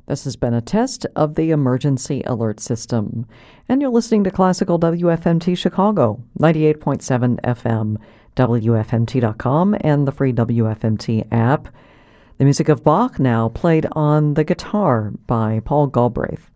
This has been a test of the emergency alert system. And you're listening to Classical WFMT Chicago, 98.7 FM, WFMT.com, and the free WFMT app. The music of Bach now played on the guitar by Paul Galbraith.